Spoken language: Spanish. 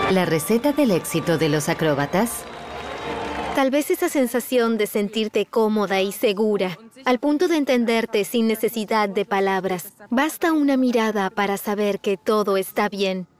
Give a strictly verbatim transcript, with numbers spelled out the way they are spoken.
La receta del éxito de los acróbatas. Tal vez esa sensación de sentirte cómoda y segura, al punto de entenderte sin necesidad de palabras. Basta una mirada para saber que todo está bien.